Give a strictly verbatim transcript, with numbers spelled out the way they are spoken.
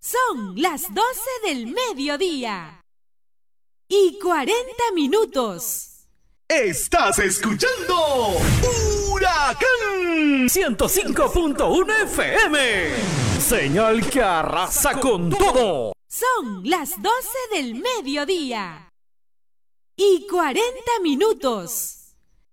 Son las doce del mediodía y cuarenta minutos. Estás escuchando Huracán ciento cinco punto uno F M. Señal que arrasa con todo. Son las doce del mediodía y cuarenta minutos.